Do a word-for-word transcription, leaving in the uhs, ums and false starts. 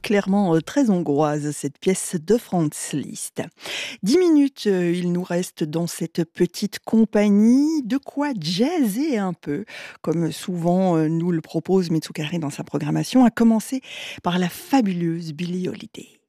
clairement euh, très hongroise, cette pièce de Franz Liszt. Dix minutes, euh, il nous reste dans cette petite compagnie. De quoi jazzer un peu, comme souvent euh, nous le propose Mitsukari dans sa programmation, à commencer par la fabuleuse Billie Holiday.